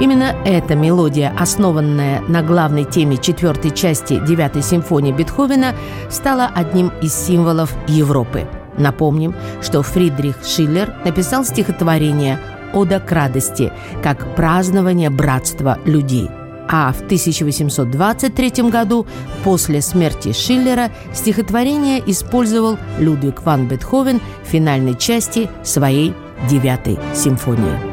Именно эта мелодия, основанная на главной теме четвертой части 9-й симфонии Бетховена, стала одним из символов Европы. Напомним, что Фридрих Шиллер написал стихотворение «Ода к радости» как празднование братства людей. А в 1823 году, после смерти Шиллера, стихотворение использовал Людвиг ван Бетховен в финальной части своей 9-й симфонии.